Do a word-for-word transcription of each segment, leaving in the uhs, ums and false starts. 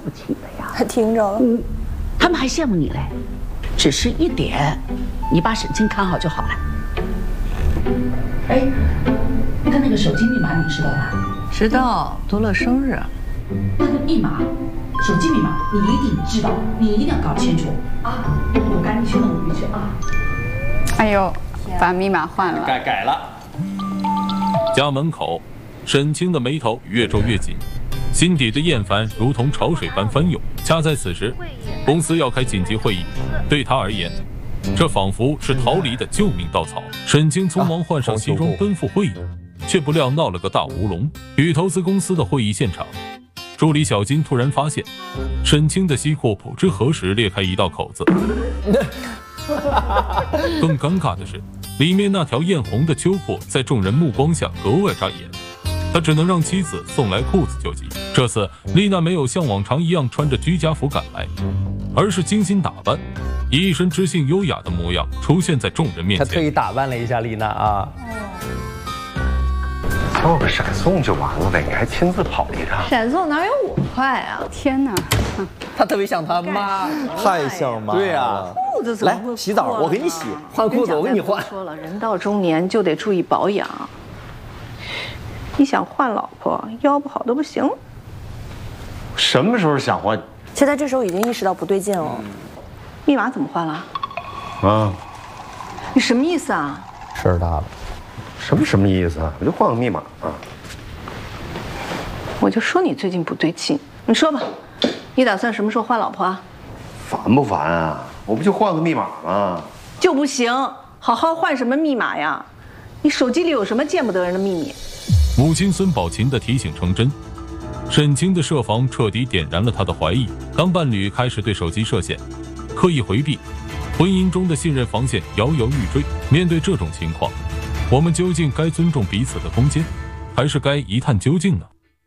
不起的呀。 他听着了， 嗯，他们还羡慕你嘞，只是一点，你把沈清看好就好了。哎，他那个手机密码你知道吧？ 知道，多乐生日。 那个密码，手机密码你一定知道，你一定要搞清楚啊！我赶紧去弄鱼去啊！ 哎呦，把密码换了， 改改了。 家门口，沈清的眉头越皱越紧，心底的厌烦如同潮水般翻涌。恰在此时，公司要开紧急会议，对他而言，这仿佛是逃离的救命稻草。沈清匆忙换上西装奔赴会议，却不料闹了个大乌龙。与投资公司的会议现场，助理小金突然发现，沈清的西裤不知何时裂开一道口子。更尴尬的是，里面那条艳红的秋裤在众人目光下格外扎眼。他只能让妻子送来裤子救急。这次丽娜没有像往常一样穿着居家服赶来，而是精心打扮，以一身知性优雅的模样出现在众人面前。 他特意打扮了一下丽娜啊。 做个闪送就完了呗，你还亲自跑一趟？ 闪送哪有我快啊！天哪， 他特别像他妈， 太像妈了。 对呀， 裤子怎么会来洗澡，我给你洗；换裤子，我给你换。 说了，人到中年就得注意保养。 你想换老婆，腰不好都不行。 什么时候想换？ 现在这时候已经意识到不对劲了。嗯、密码怎么换了？ 啊？ 你什么意思啊？ 事儿大了。 什么什么意思啊？我就换个密码啊。 我就说你最近不对劲，你说吧，你打算什么时候换老婆啊？ 烦不烦啊？我不就换个密码吗？ 就不行，好好换什么密码呀？你手机里有什么见不得人的秘密？ 母亲孙宝琴的提醒成真，沈清的设防彻底点燃了他的怀疑。当伴侣开始对手机设限，刻意回避，婚姻中的信任防线摇摇欲坠。面对这种情况，我们究竟该尊重彼此的空间，还是该一探究竟呢？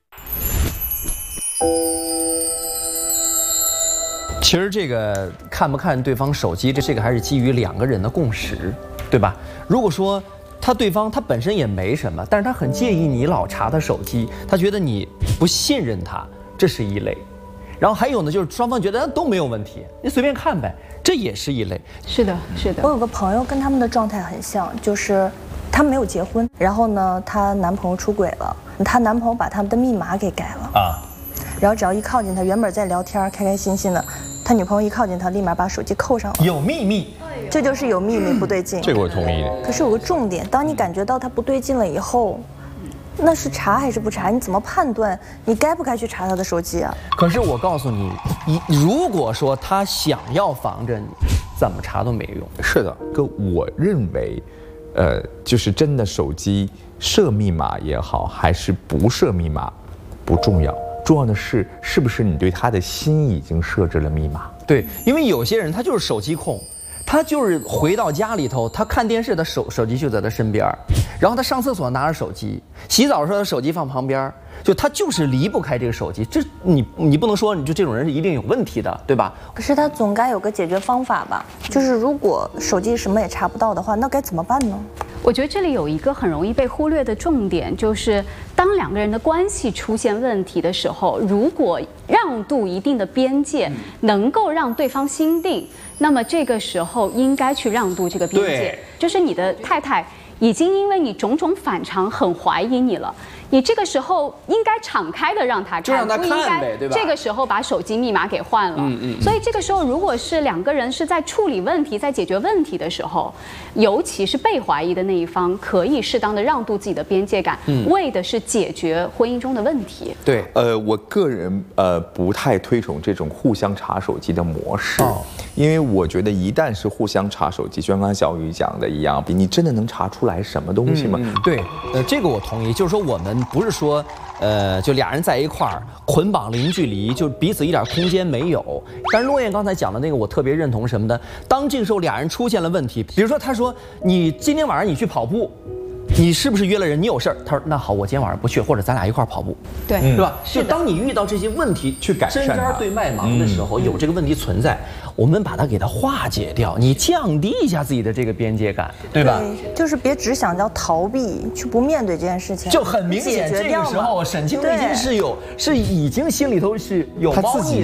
其实这个看不看对方手机，这这个还是基于两个人的共识，对吧？如果说他对方他本身也没什么，但是他很介意你老查他手机，他觉得你不信任他，这是一类。然后还有呢，就是双方觉得都没有问题，你随便看呗，这也是一类。 是的，是的。 我有个朋友跟他们的状态很像，就是她没有结婚，然后呢，她男朋友出轨了，她男朋友把他们的密码给改了啊，然后只要一靠近他，原本在聊天开开心心的，他女朋友一靠近他，立马把手机扣上了， 有秘密。 这就是有秘密不对劲。 这个我同意。 可是有个重点，当你感觉到他不对劲了以后，那是查还是不查？你怎么判断你该不该去查他的手机啊？ 可是我告诉你，一如果说他想要防着你，怎么查都没用。 是的，哥，我认为，呃，就是真的手机设密码也好，还是不设密码，不重要。重要的是，是不是你对他的心已经设置了密码？ 对，因为有些人他就是手机控。他就是回到家里头，他看电视的手手机就在他身边，然后他上厕所拿着手机，洗澡的时候手机放旁边，就他就是离不开这个手机。这你你不能说你就这种人是一定有问题的，对吧？ 可是他总该有个解决方法吧？就是如果手机什么也查不到的话，那该怎么办呢？ 我觉得这里有一个很容易被忽略的重点，就是当两个人的关系出现问题的时候，如果让渡一定的边界，能够让对方心定，那么这个时候应该去让渡这个边界。就是你的太太已经因为你种种反常很怀疑你了，你这个时候应该敞开的让他看， 就让他看呗，对吧？ 这个时候把手机密码给换了。嗯嗯。所以这个时候，如果是两个人是在处理问题、在解决问题的时候，尤其是被怀疑的那一方，可以适当的让渡自己的边界感，嗯、为的是解决婚姻中的问题。 对， 呃，我个人呃不太推崇这种互相查手机的模式，哦、因为我觉得一旦是互相查手机，就像刚才小雨讲的一样，你真的能查出来什么东西吗？ 嗯嗯、对，呃，这个我同意，就是说我们不是说，呃，就俩人在一块儿捆绑零距离，就彼此一点空间没有。但是洛燕刚才讲的那个，我特别认同什么的。当这个时候俩人出现了问题，比如说他说你今天晚上你去跑步，你是不是约了人？你有事儿？他说那好，我今天晚上不去，或者咱俩一块儿跑步， 对， 是吧？就当你遇到这些问题， 去改善它， 针尖对麦芒的时候，有这个问题存在，我们把它给它化解掉，你降低一下自己的这个边界感，对吧？ 对，就是别只想着逃避，去不面对这件事情， 就很明显，这个时候沈清已经是有，是已经心里头是有猫腻